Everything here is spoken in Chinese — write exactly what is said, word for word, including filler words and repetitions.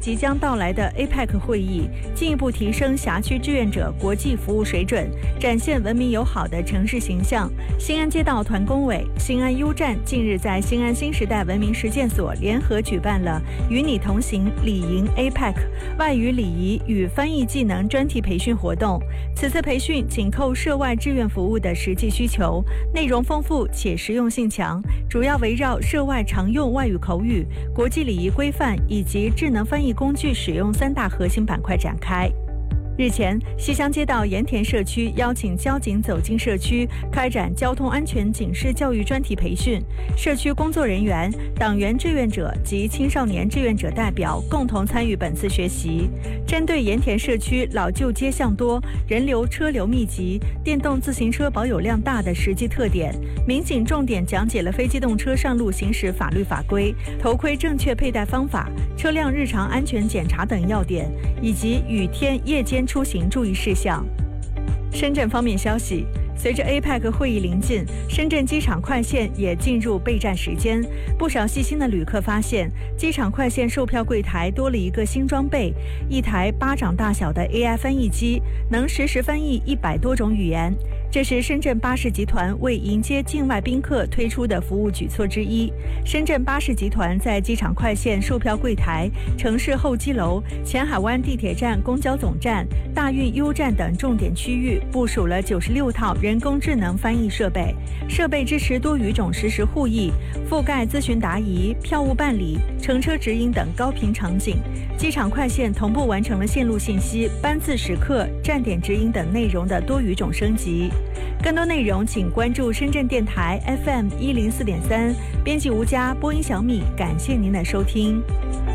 即将到来的 A P E C 会议，进一步提升辖区志愿者国际服务水准，展现文明友好的城市形象。新安街道团工委、新安优站近日在新安新时代文明实践所联合举办了“与你同行”礼营 A P E C 外语礼仪与翻译技能专题培训活动。此次培训紧扣涉外志愿服务的实际需求，内容丰富且实用性强，主要围绕涉外常用外语口语、国际礼仪规范以及智能翻译工具使用三大核心板块展开。日前，西乡街道盐田社区邀请交警走进社区，开展交通安全警示教育专题培训。社区工作人员、党员志愿者及青少年志愿者代表共同参与本次学习。针对盐田社区老旧街巷多、人流车流密集、电动自行车保有量大的实际特点，民警重点讲解了非机动车上路行驶法律法规、头盔正确佩戴方法、车辆日常安全检查等要点，以及雨天、夜间出行注意事项。深圳方面消息，随着 A P E C 会议临近，深圳机场快线也进入备战时间。不少细心的旅客发现，机场快线售票柜台多了一个新装备，一台巴掌大小的 A I 翻译机，能实时翻译一百多种语言。这是深圳巴士集团为迎接境外宾客推出的服务举措之一。深圳巴士集团在机场快线售票柜台、城市候机楼、前海湾地铁站、公交总站、大运优站等重点区域部署了九十六套人工智能翻译设备，设备支持多语种实时互译，覆盖咨询答疑、票务办理、乘车指引等高频场景。机场快线同步完成了线路信息、班次时刻、站点指引等内容的多语种升级。更多内容请关注深圳电台 F M 一零四点三，编辑吴佳，播音小米，感谢您的收听。